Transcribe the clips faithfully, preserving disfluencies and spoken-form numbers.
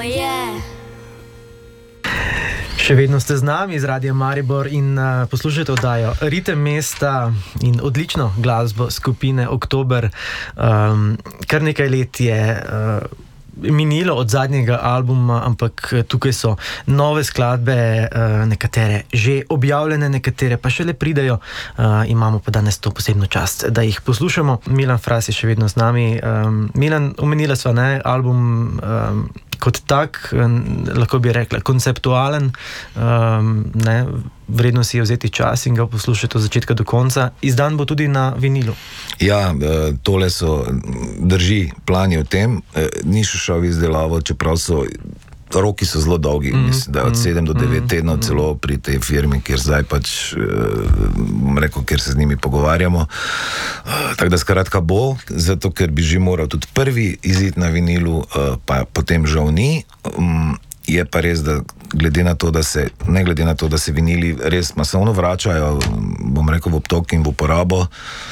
je. Še vedno ste z nami z Radiem Maribor in uh, poslušate oddajo Ritem mesta in odlično glasbo skupine Oktober. Um, kar nekaj let je uh, minilo od zadnjega albuma, ampak tukaj so nove skladbe, uh, nekatere že objavljene, nekatere pa šele pridejo. Uh, imamo pa danes to posebno čast, da jih poslušamo. Milan Fras je še vedno z nami. Um, Milan, omenila sva, ne, album um, kot tak, lahko bi rekla, konceptualen, um, ne, vredno si je vzeti čas in ga poslušati od začetka do konca. Izdan bo tudi na vinilu. Ja, tole so, drži, plani o tem, ni še šel v izdelavo, čeprav so, roki so zelo dolgi, mm, mislim, da je od sedem do devet mm, tednov mm. celo pri tej firmi, kjer zdaj pač, bom rekel, kjer se z njimi pogovarjamo. Tako da skratka bo, zato ker bi že moral tudi prvi izid na vinilu, pa potem žal ni. Je pa res, da glede na to, da se, ne glede na to, da se vinili res masovno vračajo, bom rekel, v obtok in v uporabo,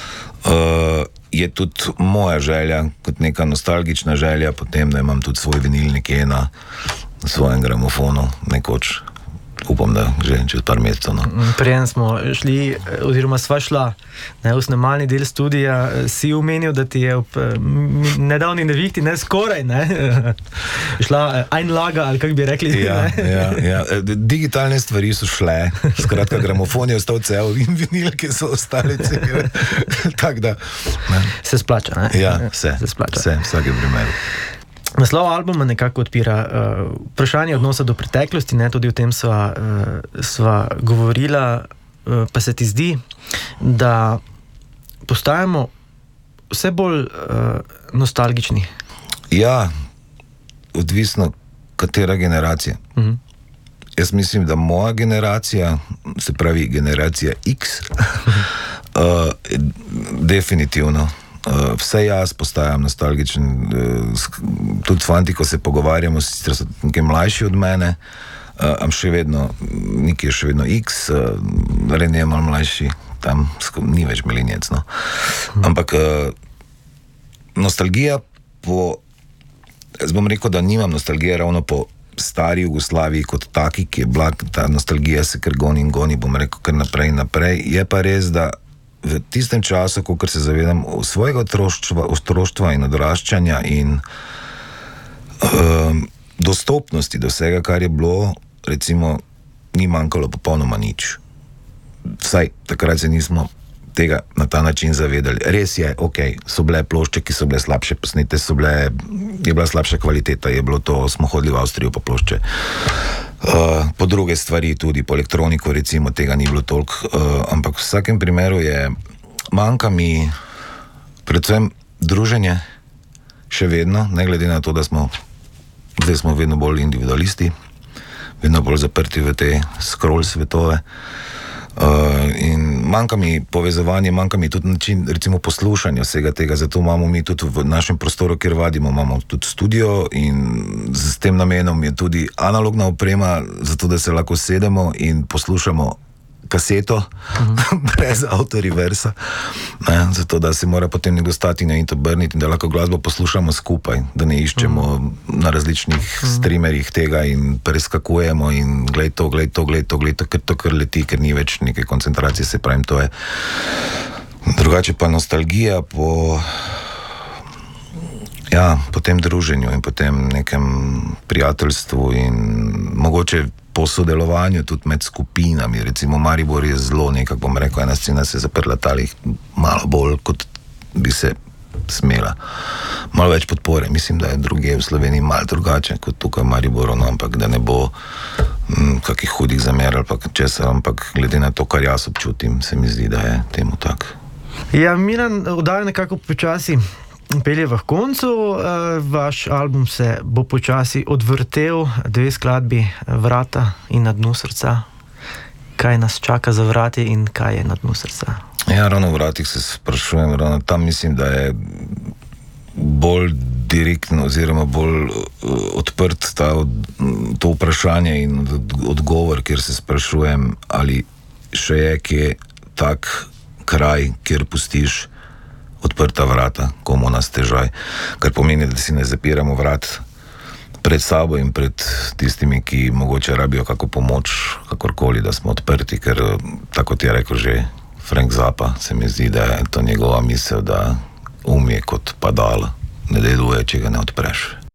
je tudi moja želja, kot neka nostalgična želja, potem, da imam tudi svoj vinil nekje na svojem gramofonu, nekoč, upam, da že čez par mesecev. No. Prijem smo šli, oziroma sva šla, ne, v snemalni del studija, si omenil, da ti je ob nedavni nevihti, ne skoraj, ne, šla einlaga, ali kak bi rekli. Ja, ja, ja. Digitalne stvari so šle, skratka, gramofon je ostal cel in vinilke so ostali cel. Tak da. Ne. Se splača, ne? Ja, se, se splača. Vse, vsake primeru. Naslov albuma nekako odpira uh, vprašanje odnosa do preteklosti, ne, tudi o tem sva, uh, sva govorila, uh, pa se ti zdi, da postajamo vse bolj uh, nostalgični. Ja, odvisno katera generacija. Uh-huh. Jaz mislim, da moja generacija, se pravi generacija X, uh, definitivno. Uh, vse jaz postajam nostalgičen, uh, tudi fanti, ko se pogovarjamo, sicer so nekaj mlajši od mene, uh, am še vedno, Nik je še vedno X, uh, René je malo mlajši, tam skom, ni več milenijec, no. Hmm. Ampak uh, nostalgija po, jaz bom rekel, da nimam nostalgije ravno po stari Jugoslaviji kot taki, ki je bila, ta nostalgija se kar goni in goni, bom rekel, kar naprej in naprej. Je pa res, da v tistem času, ko se zavedam svojega otroštva, otroštva in odraščanja in um, dostopnosti do vsega, kar je bilo, recimo, ni manjkalo popolnoma nič. Vsaj takrat se nismo tega na ta način zavedali. Res je, ok, so bile plošče, ki so bile slabše posnete, so bile, je bila slabša kvaliteta, je bilo to, smo hodili v Avstrijo po plošče. Uh, po druge stvari tudi, po elektroniko recimo, tega ni bilo toliko, uh, ampak v vsakem primeru je, manjka mi predvsem druženje, še vedno, ne glede na to, da smo, zdaj smo vedno bolj individualisti, vedno bolj zaprti v te scroll svetove. Uh, in manjka mi povezovanje, manjka mi tudi način, recimo, poslušanja vsega tega, zato imamo mi tudi v našem prostoru, kjer vadimo, imamo tudi studio in s tem namenom je tudi analogna oprema, zato da se lahko sedemo in poslušamo kaseto, uh-huh. brez auto-reversa, ne, zato da se mora potem nekdo stati in to obrniti in da lahko glasbo poslušamo skupaj, da ne iščemo uh-huh. na različnih uh-huh. streamerjih tega in preskakujemo in glej to, glej to, glej to, glej to, ker to kar leti, ker ni več neke koncentracije, se pravim, to je. Drugače pa nostalgija po ja, po tem druženju in po tem nekem prijateljstvu in mogoče po sodelovanju tudi med skupinami, recimo Maribor je zelo nekako, bom rekel, ena scena se je zaprla talih malo bolj, kot bi se smela. Malo več podpore, mislim, da je druge v Sloveniji malo drugače kot tukaj v Mariboru, no, ampak da ne bo m, kakih hudih zamer ali pa česa, ampak glede na to, kar jaz občutim, se mi zdi, da je temu tak. Ja, Milan, oddaja nekako počasi pelje v koncu, vaš album se bo počasi odvrtel, dve skladbi, Vrata in Na dnu srca. Kaj nas čaka za vrati in kaj je Na dnu srca? Ja, ravno v vratih se sprašujem, ravno tam mislim, da je bolj direktno oziroma bolj odprt ta, to vprašanje in odgovor, kjer se sprašujem, ali še je kje tak kraj, kjer pustiš odprta vrata, komu nas težaj. Kar pomeni, da si ne zapiramo vrat pred sabo in pred tistimi, ki mogoče rabijo kako pomoč, kakorkoli, da smo odprti, ker tako ti je rekel že Frank Zappa, se mi zdi, da je to njegova misel, da um je kot padalo, ne deluje, če ga ne odpreš.